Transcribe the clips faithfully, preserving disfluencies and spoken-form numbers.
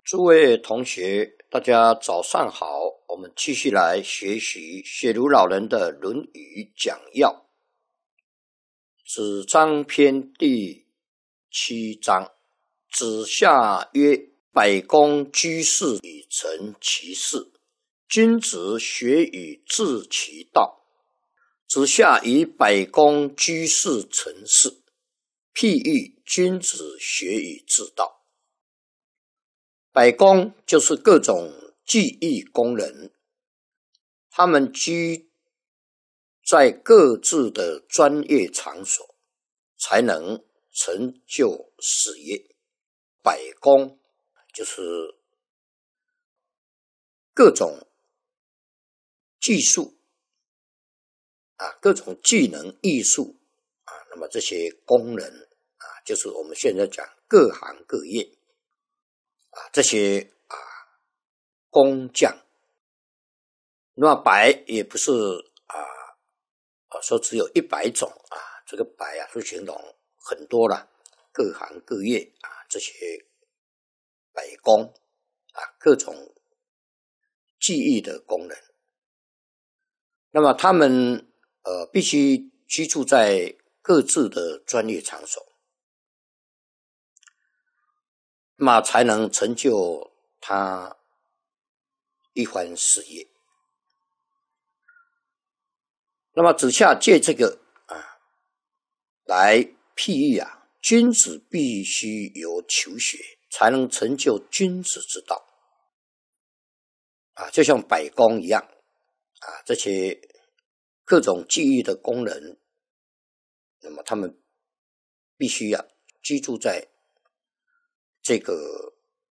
诸位同学，大家早上好，我们继续来学习学儒老人的《论语讲要》子章篇第七章。子夏曰：百工居士以成其事，君子学以致其道。子夏以百工居士成事，譬喻君子学以致道。百工就是各种技艺工人，他们居在各自的专业场所，才能成就事业。百工就是各种技术啊，各种技能艺术啊，那么这些工人啊，就是我们现在讲各行各业啊，这些啊工匠。那么百也不是啊啊说只有一百种啊，这个百啊是形容很多了，各行各业啊这些百工啊，各种技艺的工人。那么他们呃必须居住在各自的专业场所，那么才能成就他一番事业。那么子夏借这个啊来譬喻啊，君子必须有求学，才能成就君子之道啊，就像百工一样啊，这些各种技艺的工人，那么他们必须要居住在这个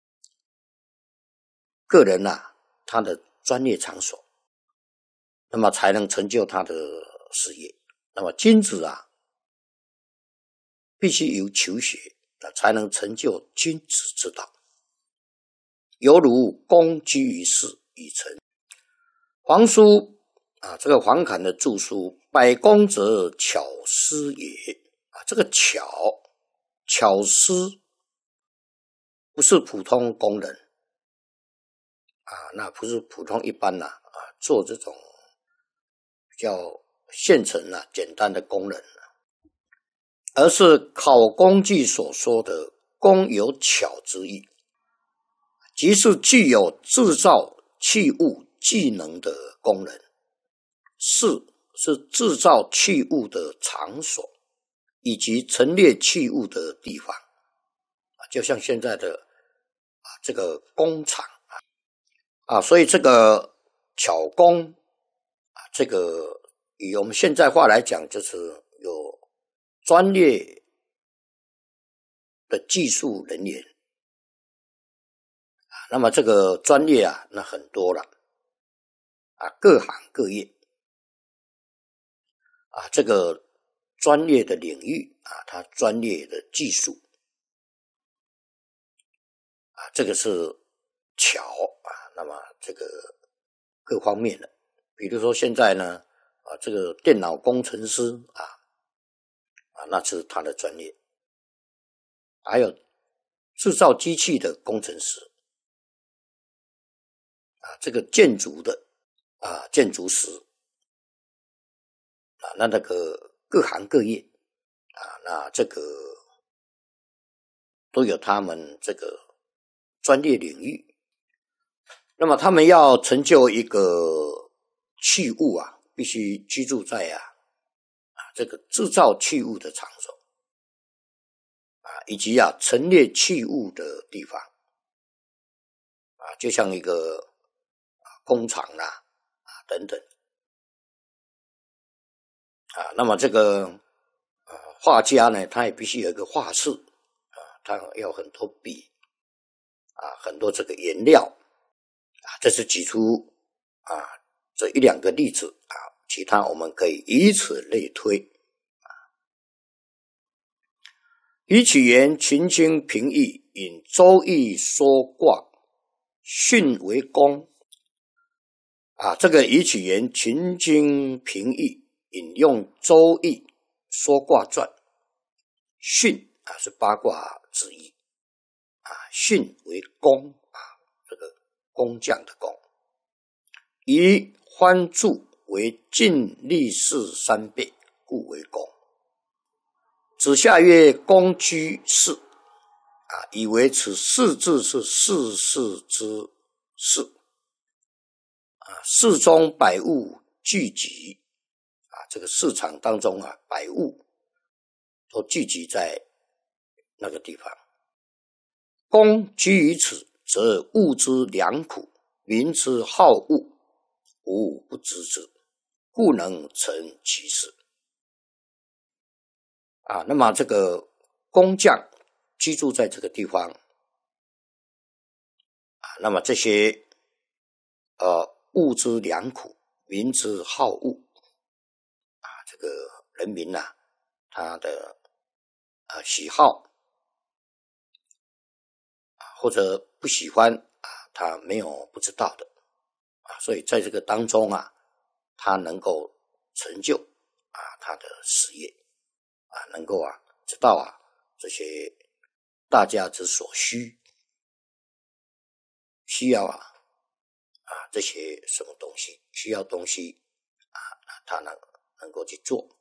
个人啊他的专业场所，那么才能成就他的事业。那么君子啊必须有求学，才能成就君子之道。犹如工居于世以成。黄书啊，这个黄侃的著书，百工则巧思也啊，这个巧巧思不是普通工人啊，那不是普通一般呐 啊, 啊，做这种比较现成啊简单的工人、啊，而是考工具所说的工有巧之意，即是具有制造器物技能的工人。士是制造器物的场所以及陈列器物的地方，就像现在的啊这个工厂啊，啊所以这个巧工啊，这个以我们现在话来讲，就是有专业的技术人员啊，那么这个专业啊，那很多了啊，各行各业啊，这个专业的领域啊，它专业的技术啊，这个是巧啊，那么这个各方面的，比如说现在呢啊，这个电脑工程师啊啊，那是他的专业，还有制造机器的工程师啊，这个建筑的啊建筑师啊，那那个各行各业啊，那这个都有他们这个专业领域。那么他们要成就一个器物啊，必须居住在啊啊这个制造器物的场所啊，以及啊陈列器物的地方啊，就像一个工厂啦 啊, 啊等等啊。那么这个呃画家呢，他也必须有一个画室啊，他要很多笔啊，很多这个颜料啊，这是举出啊这一两个例子啊，其他我们可以以此类推啊。予取言群经评议，引周易说卦，巽为宫啊，这个予取言群经评议，引用周易说卦传，巽啊是八卦之一啊，巽为宫啊， 工匠的工。以藩柱为尽力士三倍，故为工。子夏曰：公居士，啊，以为此士字是士士之士，啊，市中百物聚集，啊，这个市场当中啊，百物都聚集在那个地方。公居于此，则物之良苦，民之好恶，无不知之，故能成其事。啊，那么这个工匠居住在这个地方，啊，那么这些呃物之良苦，民之好恶，啊，这个人民呐、啊，他的呃喜好。或者不喜欢啊，他没有不知道的啊，所以在这个当中啊，他能够成就啊他的事业啊，能够啊知道啊这些大家之所需，需要啊啊这些什么东西，需要东西啊，他能能够去做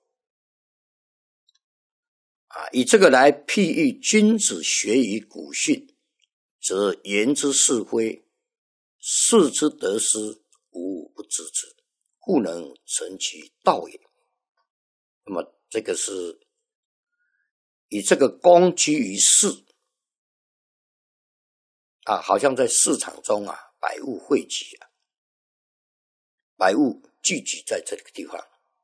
啊，以这个来譬喻君子学于古训。则言之是非，事之得失，无不知之，故能成其道也。那么这个是以这个公居于市啊，好像在市场中啊，百物汇集啊，百物聚集在这个地方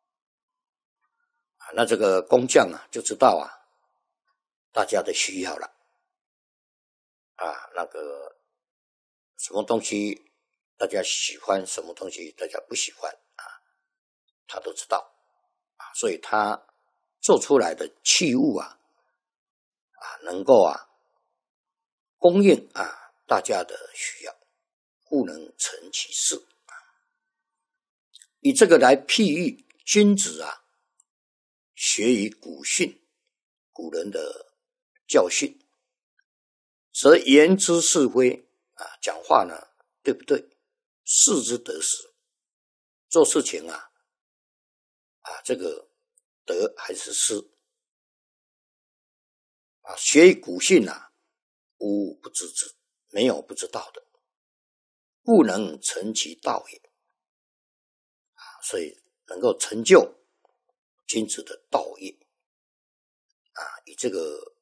啊，那这个工匠啊就知道啊大家的需要了。啊，那个什么东西大家喜欢，什么东西大家不喜欢啊，他都知道啊，所以他做出来的器物啊，啊，能够啊供应啊大家的需要，故能成其事啊。以这个来譬喻君子啊，学于古训，古人的教训。则言之是非啊，讲话呢对不对？事之得失，做事情啊啊，这个得还是失啊？学于古训啊，无不知之，没有不知道的，故能成其道也啊，所以能够成就君子的道业啊。以这个